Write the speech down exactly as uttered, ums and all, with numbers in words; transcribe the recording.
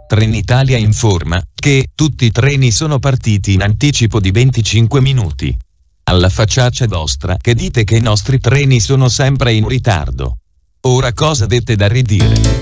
Trenitalia informa che tutti i treni sono partiti in anticipo di venticinque minuti. Alla facciaccia vostra che dite che i nostri treni sono sempre in ritardo. Ora cosa dette da ridire?